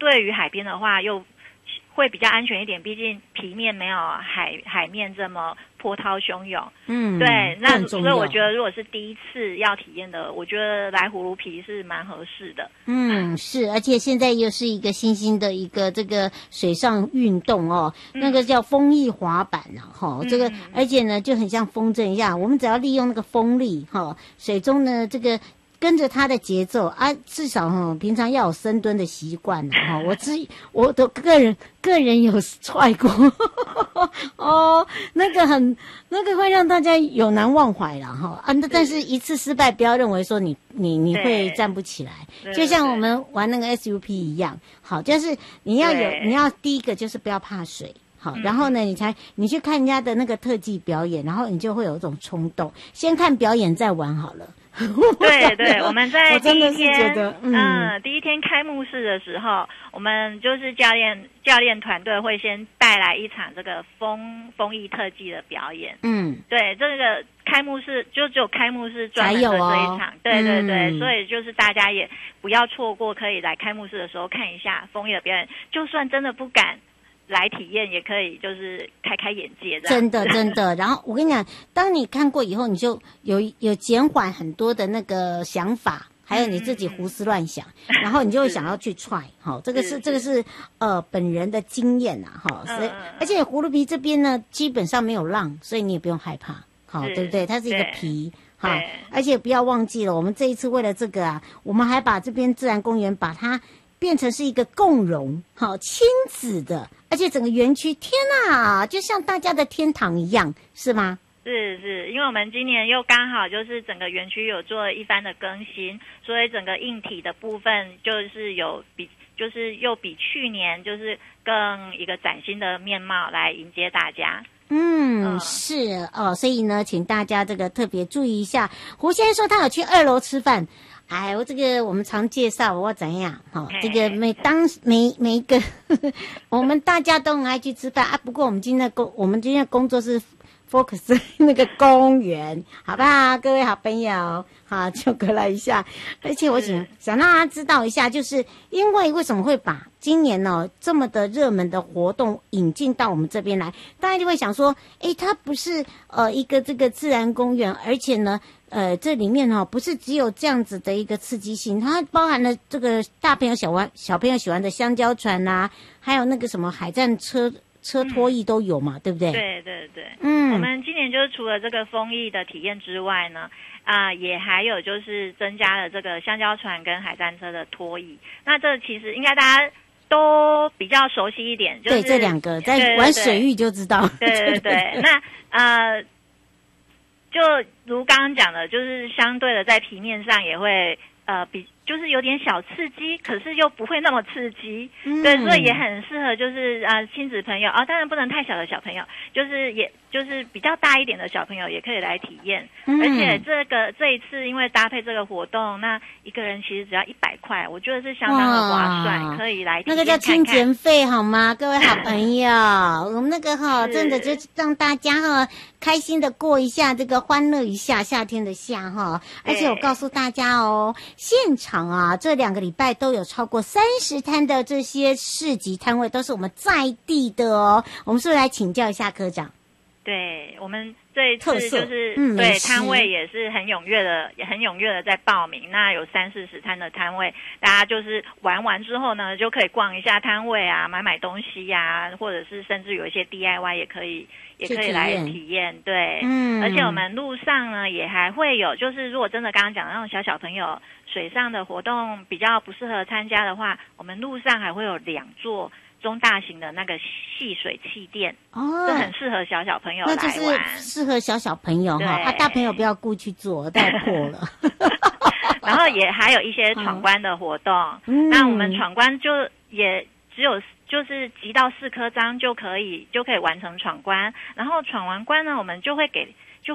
对于海边的话又会比较安全一点，毕竟皮面没有海面这么波涛汹涌。对，那所以我觉得如果是第一次要体验的，我觉得来葫芦皮是蛮合适的。 是，而且现在又是一个新兴的一个这个水上运动哦，那个叫风翼滑板啊，这个而且呢就很像风筝一样，我们只要利用那个风力水中呢这个跟着它的节奏啊，至少平常要有深蹲的习惯我的个人有踹过哦，那个会让大家有难忘怀啦但是一次失败不要认为说你会站不起来，就像我们玩那个 SUP 一样，好，就是你要第一个就是不要怕水。好，然后呢，你去看人家的那个特技表演，然后你就会有一种冲动，先看表演再玩好了。 对，我们在第一天， 第一天开幕式的时候，我们就是教练团队会先带来一场这个风翼特技的表演。对，这个开幕式就只有开幕式专门的这一场。对，所以就是大家也不要错过，可以来开幕式的时候看一下风翼的表演，就算真的不敢来体验也可以，就是开开眼界。 真的。然后我跟你讲，当你看过以后，你就有减缓很多的那个想法，还有你自己胡思乱想，然后你就会想要去try。这个是本人的经验所以而且葫芦皮这边呢，基本上没有浪，所以你也不用害怕，对不对？它是一个皮。而且不要忘记了，我们这一次为了这个我们还把这边自然公园把它变成是一个共融亲子的，而且整个园区天哪，就像大家的天堂一样，是吗？ 是，因为我们今年又刚好就是整个园区有做了一番的更新，所以整个硬体的部分就是又比去年就是更一个崭新的面貌来迎接大家。 是所以呢，请大家这个特别注意一下。胡先生说他有去2楼吃饭。我这个我们常介绍我怎样这个每一个我们大家都很爱去吃饭不过我们今天的工作是 focus 那个公园，好不好？各位好朋友，就过来一下。而且我想让大家知道一下，就是因为什么会把今年这么的热门的活动引进到我们这边来，大家就会想说，它不是一个这个自然公园，而且呢这里面不是只有这样子的一个刺激性，它包含了这个大朋友小朋友喜欢的香蕉船还有那个什么海战车拖翼都有嘛，对不对？ 对。我们今年就是除了这个风翼的体验之外呢，也还有就是增加了这个香蕉船跟海战车的拖翼。那这其实应该大家都比较熟悉一点，就是对这两个在玩水域就知道。 对。那就如刚刚讲的，就是相对的在皮面上也会就是有点小刺激，可是又不会那么刺激。对，所以也很适合就是亲子朋友当然不能太小的小朋友，就是比较大一点的小朋友也可以来体验。而且这一次因为搭配这个活动，那一个人其实只要100块，我觉得是相当的划算，可以来体验看看。 那个叫清减费好吗？各位好朋友，我们那个真的就让大家开心的过一下这个欢乐一下夏天的夏而且我告诉大家现场这2个礼拜都有超过30摊的这些市集摊位，都是我们在地的我们是不是来请教一下科长？ 对，我们这一次就是对摊位也是很踊跃的在报名。那有30-40摊的摊位，大家就是玩完之后呢，就可以逛一下摊位买东西或者是甚至有一些 DIY 也可以来体验。对，而且我们路上呢也还会有，就是如果真的刚刚讲的那种小朋友水上的活动比较不适合参加的话，我们路上还会有2座中大型的那个戏水气垫这很适合小朋友来玩。 那就是适合小朋友大朋友不要顾去做，太破了。 然后也还有一些闯关的活动，那我们闯关就也只有就是集到4颗章就可以完成闯关。然后闯完关呢，我们就会给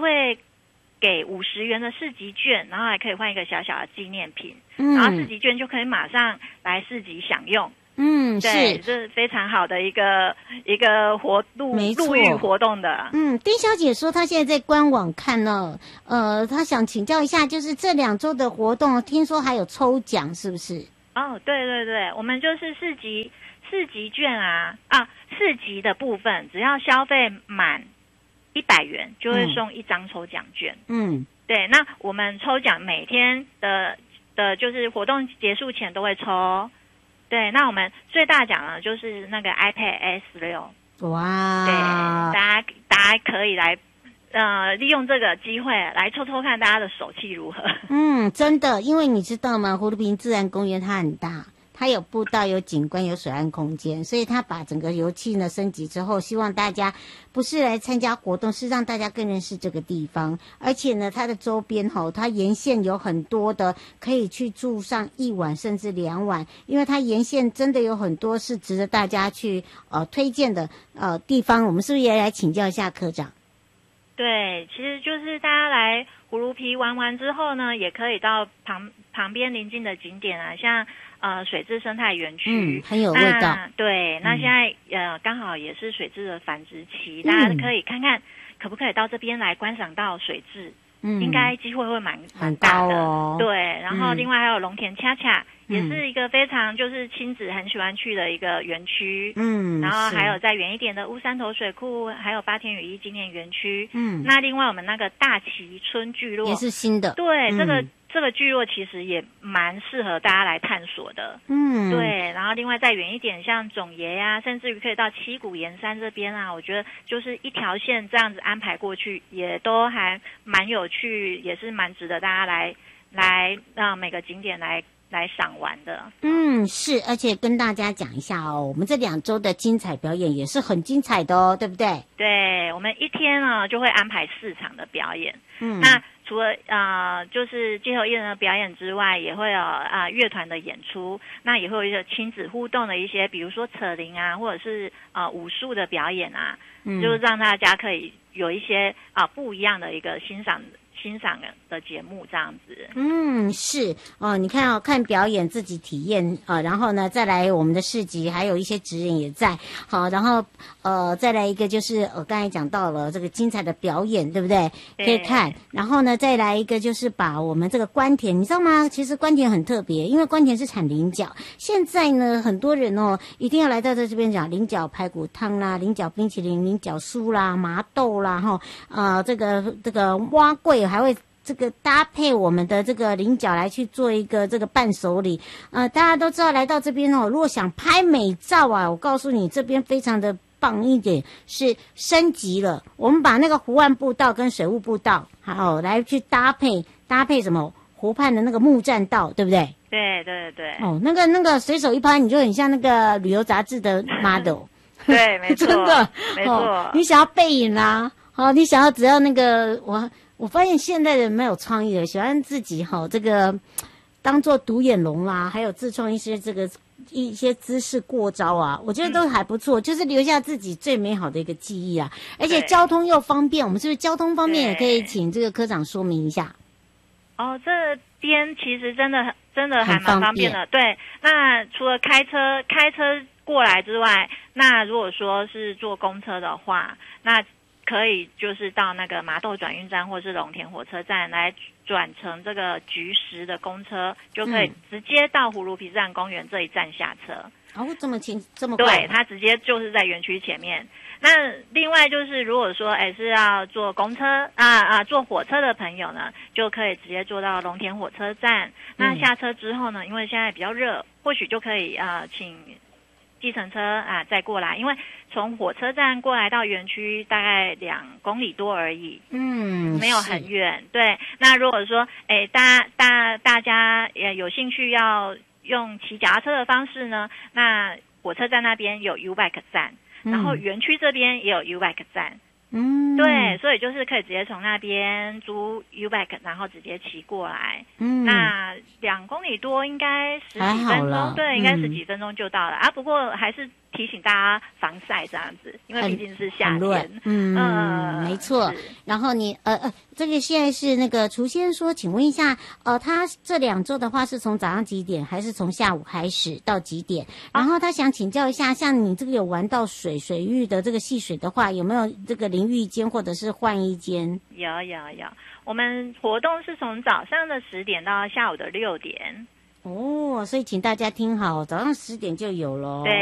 50元的市集券，然后还可以换一个小小的纪念品，然后市集券就可以马上来市集享用。对，这是非常好的一个陆域活动的。 丁小姐说她现在在官网看她想请教一下，就是这2周的活动，听说还有抽奖，是不是？ 哦，对对对，我们就是4级券4级的部分，只要消费满100元，就会送1张抽奖券。对，那我们抽奖每天的就是活动结束前都会抽。对，那我们最大奖呢就是那个 iPad S6。 哇！ 对，大家可以来利用这个机会来抽抽看大家的手气如何。 真的，因为你知道吗？葫芦坪自然公园它很大，它有步道、有景观、有水岸空间，所以它把整个游憩呢升级之后，希望大家不是来参加活动，是让大家更认识这个地方。而且呢，它的周边它沿线有很多的可以去住上1晚甚至2晚，因为它沿线真的有很多是值得大家去推荐的地方。我们是不是也来请教一下科长？ 对，其实就是大家来葫芦皮玩完之后呢，也可以到旁边邻近的景点啊，像水质生态园区， 很有味道。 对，那现在刚好也是水质的繁殖期，大家可以看看可不可以到这边来观赏到水质。应该机会会蛮大的哦。对，然后另外还有龙田恰恰，也是一个非常就是亲子很喜欢去的一个园区。然后还有再远一点的乌山头水库，还有八田雨衣纪念园区。那另外我们那个大崎村聚落也是新的。 对，这个聚落其实也蛮适合大家来探索的。对，然后另外再远一点，像总爷呀，甚至于可以到七股盐山这边啊，我觉得就是一条线这样子安排过去，也都还蛮有趣，也是蛮值得大家来让每个景点来赏玩的。 是，而且跟大家讲一下我们这2周的精彩表演也是很精彩的对不对？ 对，我们一天呢就会安排4场的表演。那除了就是街头艺人的表演之外，也会有乐团的演出，那也会有一些亲子互动的一些，比如说扯铃啊，或者是武术的表演啊，就是让大家可以有一些不一样的一个欣赏的节目这样子。 是你看看表演自己体验然后呢再来我们的市集，还有一些职人也在好，然后再来一个就是刚才讲到了这个精彩的表演，对不对？可以看，然后呢再来一个就是把我们这个关田，你知道吗？其实关田很特别，因为关田是产菱角，现在呢很多人一定要来到这边讲菱角排骨汤啦、菱角冰淇淋、菱角酥啦、麻豆啦这个蛙桂还会这个搭配我们的这个菱角来去做一个这个伴手礼。大家都知道来到这边如果想拍美照我告诉你这边非常的棒一点，是升级了。我们把那个湖岸步道跟水务步道好来去搭配什么湖畔的那个木栈道，对不对？ 对对对。 那个随手一拍你就很像那个旅游杂志的 model。 对，没错， 真的没错。 你想要背影啦，你想要只要那个我发现现在人没有创意的，喜欢自己这个当做独眼龙啦，还有自创一些一些姿势过招我觉得都还不错，就是留下自己最美好的一个记忆而且交通又方便，我们是不是交通方面也可以请这个科长说明一下？ 这边其实真的还蛮方便的。对，那除了开车过来之外，那如果说是坐公车的话，那可以就是到那个麻豆转运站或是龙田火车站来转乘这个菊石的公车，就可以直接到葫芦皮自然公园这一站下车。 这么近这么快？ 对，它直接就是在园区前面。那另外就是如果说是要坐公车坐火车的朋友呢，就可以直接坐到龙田火车站。那下车之后呢，因为现在比较热，或许就可以请计程车再过来，因为从火车站过来到园区大概2公里多而已，没有很远。对，那如果说大家也有兴趣要用骑脚踏车的方式呢，那火车站那边有 U-Bike 站，然后园区这边也有 U-Bike 站。对，所以就是可以直接从那边租 U-Bike， 然后直接骑过来。那2公里多应该10几分钟，对，应该10几分钟就到了不过还是提醒大家防晒这样子，因为毕竟是夏天。 没错。然后你这个现在是那个厨先说，请问一下他这2周的话是从早上几点还是从下午开始到几点？然后他想请教一下，像你这个有玩到水域的这个戏水的话，有没有这个淋浴间或者是换衣间？ 有，我们活动是从早上的10点到下午的6点。 哦，所以请大家听好，早上10点就有咯。 对。